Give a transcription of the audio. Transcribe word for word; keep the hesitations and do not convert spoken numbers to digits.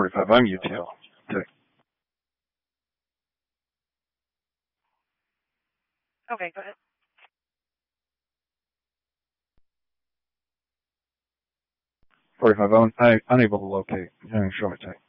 forty-five, I'm U T L. Tech. Okay, go ahead. forty-five, I'm I, unable to locate. Young Short Tech.